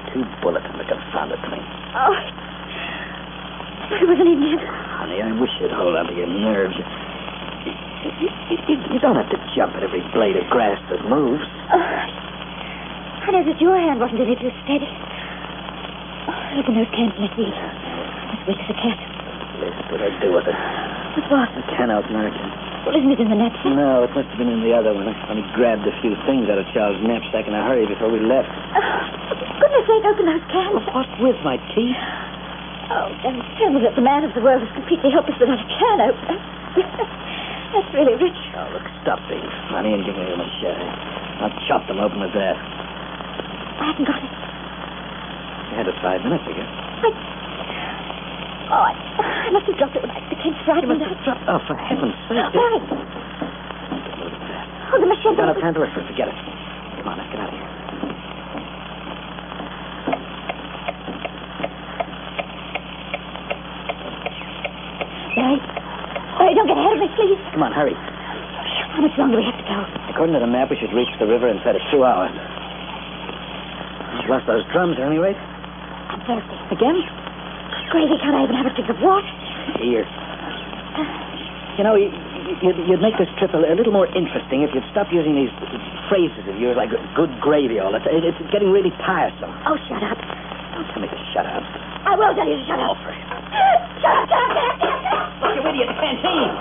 2 bullets in the confounded thing. Oh, it was an Indian. Honey, I wish you'd hold on to your nerves. You don't have to jump at every blade of grass that moves. I noticed your hand wasn't any too steady. Open those cans, let's eat. As weak as a cat. Yes, what I do with it? With what? The can opener. Well, isn't it in the knapsack? No, it must have been in the other one. I only grabbed a few things out of Charles' knapsack in a hurry before we left. For goodness sake, open those cans. Well, what with my teeth? Oh, don't tell me that the man of the world is completely helpless without a can opener. That's really rich. Oh, look, stop being funny and give me a machete. I'll chop them open with that. I haven't got it. You had it 5 minutes ago. I must have dropped it when I became frightened. Oh, for heaven's sake. Barry. Oh, the machete. Don't have time to refer. Forget it. Come on, let's get out of here. Barry, don't get ahead of me, please. Come on, hurry. How much longer do we have to go? According to the map, we should reach the river inside of 2 hours. We've lost those drums, at any rate. I'm thirsty. Again? Gravy, can't I even have a drink of water? Here. You know, you'd make this trip a little more interesting if you'd stop using these phrases of yours like good gravy all the time. It's getting really tiresome. Oh, shut up. Don't tell me to shut up. I will tell you to shut up. Oh, for Shut up. Look, you idiot, canteen.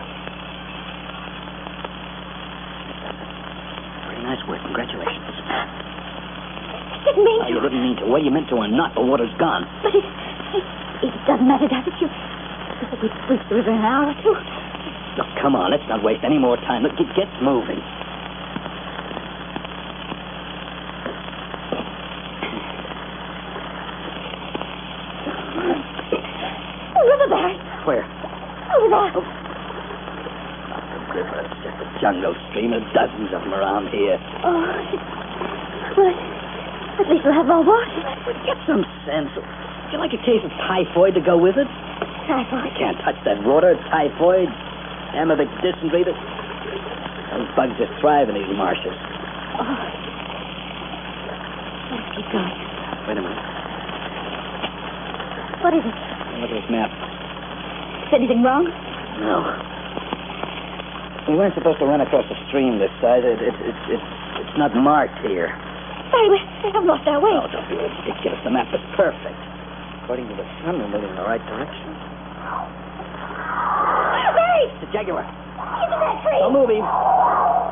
Very nice work. Congratulations. I didn't mean to. You didn't mean to. Well, you meant to or not. The water's gone. But it doesn't matter, does it? You said we'd reach the river in an hour or 2. Look, come on. Let's not waste any more time. Look, get moving. The river, Barry. Where? Over there. Oh. Not the river. It's just a jungle stream. There's dozens of them around here. Oh, well, at least we'll have more water. Get some sense. Would you like a case of typhoid to go with it? Typhoid? I can't touch that water. Typhoid, amoebic dysentery. Those bugs just thrive in these marshes. Oh. Let's keep going. Wait a minute. What is it? Look at this map. Is anything wrong? No. We weren't supposed to run across the stream this side. It's not marked here. Barry, we haven't lost our way. Oh, don't be ridiculous. The map is perfect. According to the sun, we're moving in the right direction. Barry! It's a jaguar. He's in that tree. Don't move him.